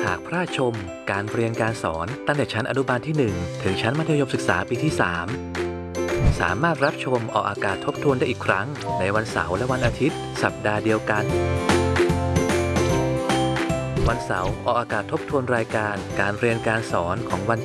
หากพลาดชมการเรียนการสอนตั้งแต่ชั้นอนุบาลที่ 1 ถึงชั้นมัธยมศึกษาปีที่ 3 สามารถรับชมออกอากาศทบทวนได้อีกครั้งในวันเสาร์และวันอาทิตย์สัปดาห์เดียวกันวันเสาร์ออกอากาศทบทวนรายการการเรียนการสอนของวัน